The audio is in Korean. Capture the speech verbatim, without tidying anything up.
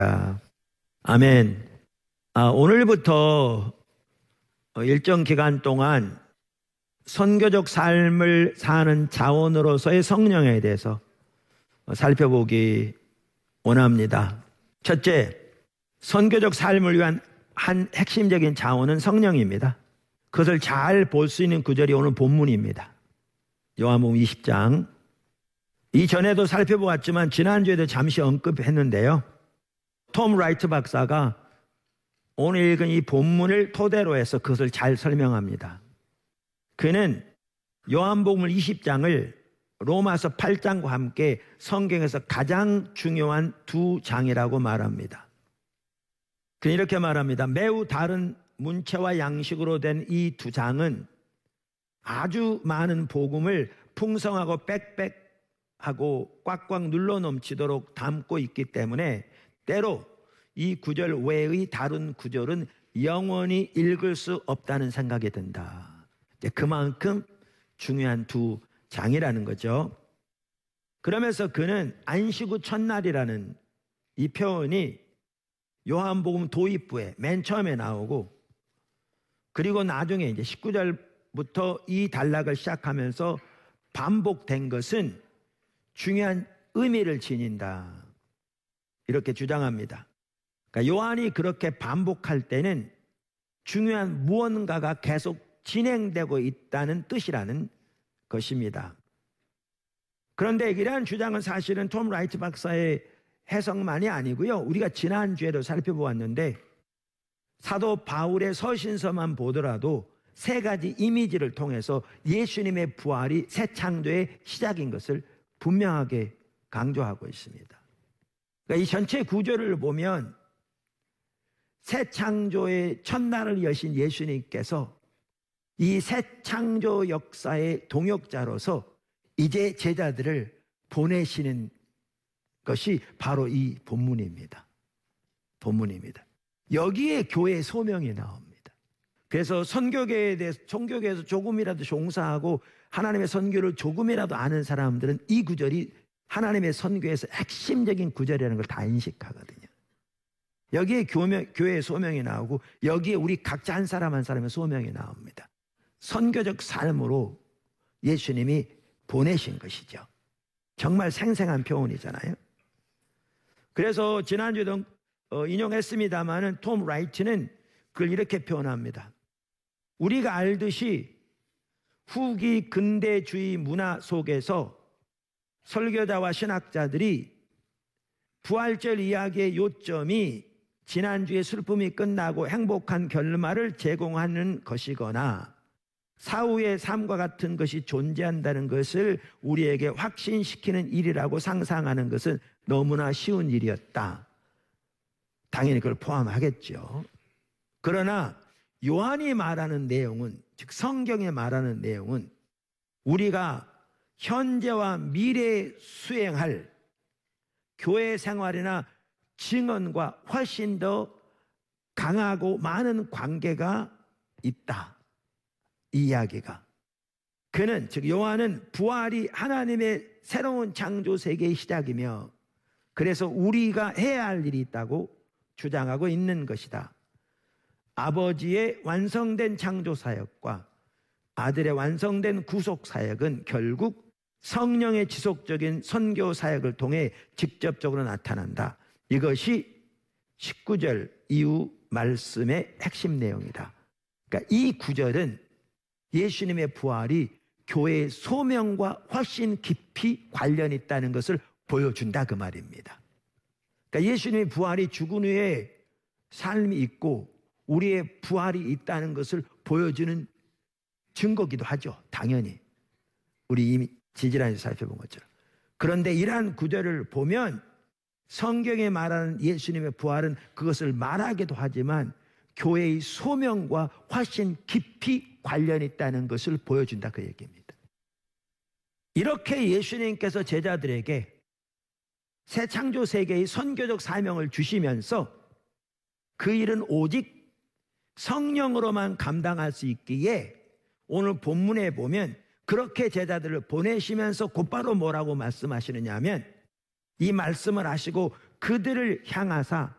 아멘. 아, 오늘부터 일정 기간 동안 선교적 삶을 사는 자원으로서의 성령에 대해서 살펴보기 원합니다. 첫째, 선교적 삶을 위한 한 핵심적인 자원은 성령입니다. 그것을 잘 볼 수 있는 구절이 오늘 본문입니다. 요한복음 이십 장. 이전에도 살펴보았지만 지난주에도 잠시 언급했는데요. 톰 라이트 박사가 오늘 읽은 이 본문을 토대로 해서 그것을 잘 설명합니다. 그는 요한복음 이십 장을 로마서 팔 장과 함께 성경에서 가장 중요한 두 장이라고 말합니다. 그는 이렇게 말합니다. 매우 다른 문체와 양식으로 된 이 두 장은 아주 많은 복음을 풍성하고 빽빽하고 꽉꽉 눌러 넘치도록 담고 있기 때문에 때로 이 구절 외의 다른 구절은 영원히 읽을 수 없다는 생각이 든다. 그만큼 중요한 두 장이라는 거죠. 그러면서 그는 안식 후 첫날이라는 이 표현이 요한복음 도입부에 맨 처음에 나오고, 그리고 나중에 이제 십구 절부터 이 단락을 시작하면서 반복된 것은 중요한 의미를 지닌다, 이렇게 주장합니다. 그러니까 요한이 그렇게 반복할 때는 중요한 무언가가 계속 진행되고 있다는 뜻이라는 것입니다. 그런데 이러한 주장은 사실은 톰 라이트 박사의 해석만이 아니고요, 우리가 지난주에도 살펴보았는데 사도 바울의 서신서만 보더라도 세 가지 이미지를 통해서 예수님의 부활이 새 창조의 시작인 것을 분명하게 강조하고 있습니다. 그러니까 이 전체 구조를 보면 새 창조의 첫날을 여신 예수님께서 이 새 창조 역사의 동역자로서 이제 제자들을 보내시는 것이 바로 이 본문입니다. 본문입니다. 여기에 교회의 소명이 나옵니다. 그래서 선교계에 대해서, 선교계에서 조금이라도 종사하고 하나님의 선교를 조금이라도 아는 사람들은 이 구절이 하나님의 선교에서 핵심적인 구절이라는 걸 다 인식하거든요. 여기에 교명, 교회의 소명이 나오고 여기에 우리 각자 한 사람 한 사람의 소명이 나옵니다. 선교적 삶으로 예수님이 보내신 것이죠. 정말 생생한 표현이잖아요. 그래서 지난주에도 인용했습니다마는 톰 라이트는 그걸 이렇게 표현합니다. 우리가 알듯이 후기 근대주의 문화 속에서 설교자와 신학자들이 부활절 이야기의 요점이 지난주에 슬픔이 끝나고 행복한 결말을 제공하는 것이거나 사후의 삶과 같은 것이 존재한다는 것을 우리에게 확신시키는 일이라고 상상하는 것은 너무나 쉬운 일이었다. 당연히 그걸 포함하겠죠. 그러나 요한이 말하는 내용은, 즉 성경에 말하는 내용은 우리가 현재와 미래에 수행할 교회 생활이나 증언과 훨씬 더 강하고 많은 관계가 있다, 이 이야기가. 그는, 즉 요한은 부활이 하나님의 새로운 창조 세계의 시작이며 그래서 우리가 해야 할 일이 있다고 주장하고 있는 것이다. 아버지의 완성된 창조 사역과 아들의 완성된 구속 사역은 결국 성령의 지속적인 선교 사역을 통해 직접적으로 나타난다. 이것이 십구 절 이후 말씀의 핵심 내용이다. 그러니까 이 구절은 예수님의 부활이 교회의 소명과 훨씬 깊이 관련이 있다는 것을 보여준다, 그 말입니다. 그러니까 예수님의 부활이 죽은 후에 삶이 있고 우리의 부활이 있다는 것을 보여주는 증거기도 하죠. 당연히 우리 이미 지지난주에 살펴본 것처럼. 그런데 이러한 구절을 보면 성경에 말하는 예수님의 부활은 그것을 말하기도 하지만 교회의 소명과 훨씬 깊이 관련이 있다는 것을 보여준다, 그 얘기입니다. 이렇게 예수님께서 제자들에게 새 창조 세계의 선교적 사명을 주시면서 그 일은 오직 성령으로만 감당할 수 있기에 오늘 본문에 보면 그렇게 제자들을 보내시면서 곧바로 뭐라고 말씀하시느냐 하면 이 말씀을 하시고 그들을 향하사